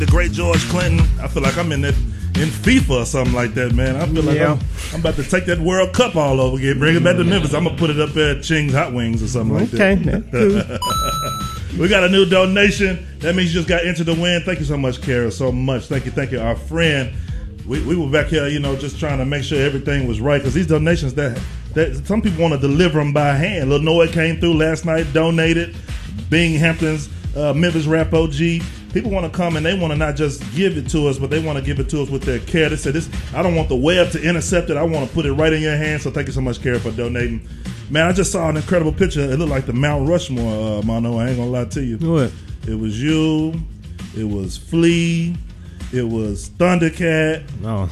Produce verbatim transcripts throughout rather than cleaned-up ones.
The great George Clinton. I feel like I'm in that in FIFA or something like that, man. I feel like yeah. I'm, I'm about to take that World Cup all over again, bring it back to Memphis. I'm gonna put it up there at Ching's Hot Wings or something like okay, that. Cool. We got a new donation. That means you just got entered to win. Thank you so much, Kara, so much. Thank you, thank you, our friend. We we were back here, you know, just trying to make sure everything was right because these donations that that some people want to deliver them by hand. Lil Noah came through last night, donated. Binghampton's uh, Memphis Rap O G. People want to come and they want to not just give it to us, but they want to give it to us with their care. They said, "This, I don't want the web to intercept it. I want to put it right in your hands." So thank you so much, Kara, for donating. Man, I just saw an incredible picture. It looked like the Mount Rushmore, uh, Mono. I ain't gonna lie to you. What? It was you. It was Flea. It was Thundercat. No.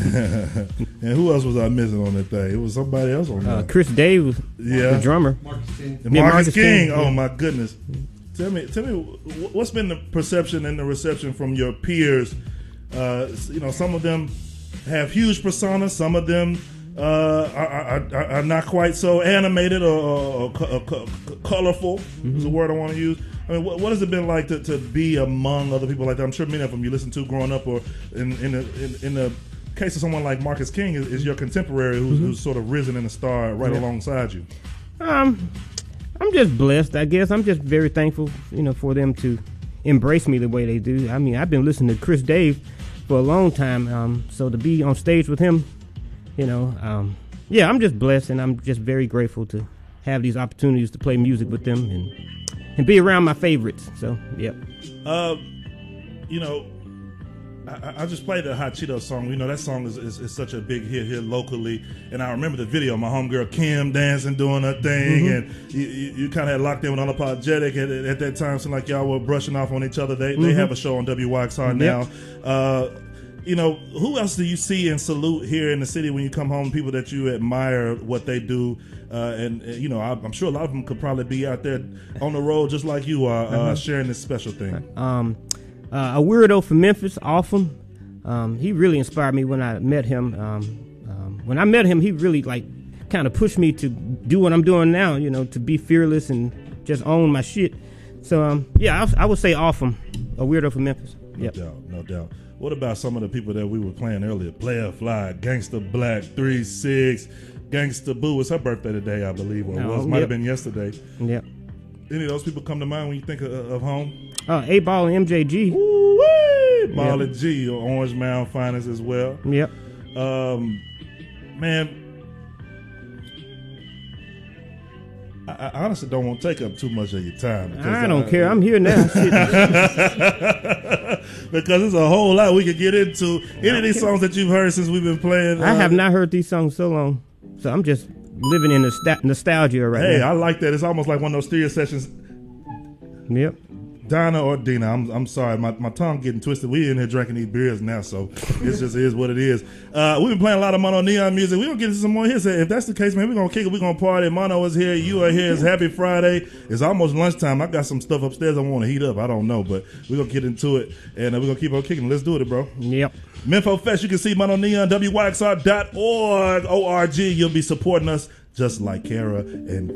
And who else was I missing on that thing? It was somebody else on Uh, that. Chris Davis, Yeah. the drummer. Marcus King. And Yeah, Marcus, Marcus King. King, Oh yeah. my goodness. Tell me, tell me, wh- what's been the perception and the reception from your peers? Uh, you know, some of them have huge personas. Some of them uh, are, are, are not quite so animated or, or, or, or co- colorful. Mm-hmm. Is a word I want to use. I mean, what, what has it been like to, to be among other people like that? I'm sure many of them you listen to growing up, or in in the in, in the case of someone like Marcus King is, is your contemporary who's, Mm-hmm. who's sort of risen in the star right Yeah. alongside you. Um, I'm just blessed, I guess. I'm just very thankful, you know, for them to embrace me the way they do. I mean, I've been listening to Chris Dave for a long time, um, so to be on stage with him, you know, um, yeah, I'm just blessed, and I'm just very grateful to have these opportunities to play music with them and and be around my favorites. So, yep. Uh, you know, I, I just played the Hot Cheetos song. You know, that song is, is, is such a big hit here locally. And I remember the video, my homegirl Kim dancing, doing her thing. Mm-hmm. And you, you, you kind of had locked in with Unapologetic. At, at that time, seemed like y'all were brushing off on each other. They, Mm-hmm. they have a show on W Y X R now. Yep. Uh, you know, who else do you see and salute here in the city when you come home? People that you admire what they do, uh, and, and you know, I, I'm sure a lot of them could probably be out there on the road just like you are, uh, Uh-huh. sharing this special thing. Um, uh, a weirdo from Memphis, Awesome. Um, he really inspired me when I met him. Um, um, when I met him, he really like kind of pushed me to do what I'm doing now. You know, to be fearless and just own my shit. So um, yeah, I, I would say Awesome, a weirdo from Memphis. No Yep. doubt, no doubt. What about some of the people that we were playing earlier? Player Fly, Gangsta Black, three six, Gangsta Boo. It's her birthday today, I believe, or it Oh, was. Might yep. have been yesterday. Yep. Any of those people come to mind when you think of, of home? Uh, A Ball and M J G. Woo-wee! Ball Yep. and G, or Orange Mound Finest as well. Yep. Um, man, I, I honestly don't want to take up too much of your time. because I don't care. I'm here now. Shit. Because there's a whole lot we could get into. Any of these songs that you've heard since we've been playing? I uh, have not heard these songs so long, so I'm just living in nostal- nostalgia right Hey, now. I like that. It's almost like one of those studio sessions. Yep. Donna or Dina, I'm I'm sorry, my, my tongue getting twisted. We in here drinking these beers now, so it just is what it is. Uh, we've been playing a lot of Mono Neon music. We're gonna get into some more hits. If that's the case, man, we're gonna kick it. We're gonna party. Mono is here. You are here. It's Happy Friday. It's almost lunchtime. I got some stuff upstairs I want to heat up. I don't know, but we're gonna get into it, and uh, we're gonna keep on kicking. Let's do it, bro. Yep. Memphis Fest. You can see Mono Neon, W Y X R dot org, O R G. You'll be supporting us just like Kara and